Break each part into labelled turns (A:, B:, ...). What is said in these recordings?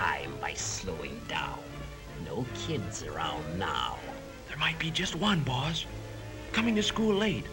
A: time by slowing down. No kids around now.
B: There might be just one, boss. Coming to school late.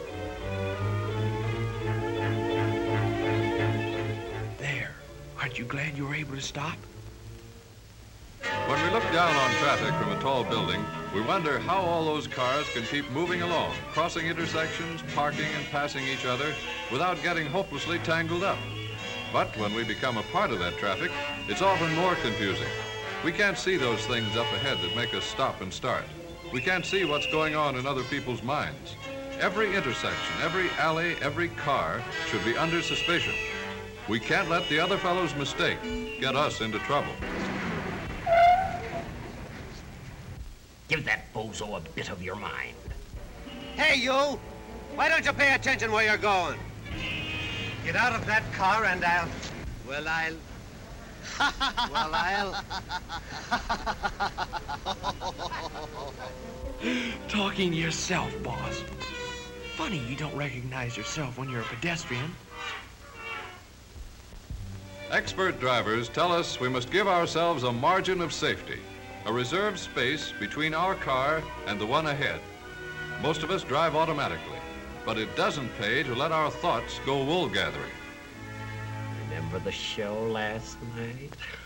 B: There. Aren't you glad you were able to stop?
C: When we look down on traffic from a tall building, we wonder how all those cars can keep moving along, crossing intersections, parking and passing each other without getting hopelessly tangled up. But when we become a part of that traffic, it's often more confusing. We can't see those things up ahead that make us stop and start. We can't see what's going on in other people's minds. Every intersection, every alley, every car should be under suspicion. We can't let the other fellow's mistake get us into trouble.
A: Give that bozo a bit of your mind.
D: Hey, you! Why don't you pay attention where you're going? Get out of that car and I'll... Well, I'll...
B: Talking to yourself, boss. Funny you don't recognize yourself when you're a pedestrian.
C: Expert drivers tell us we must give ourselves a margin of safety, a reserved space between our car and the one ahead. Most of us drive automatically, but it doesn't pay to let our thoughts go wool gathering.
A: Remember the show last night?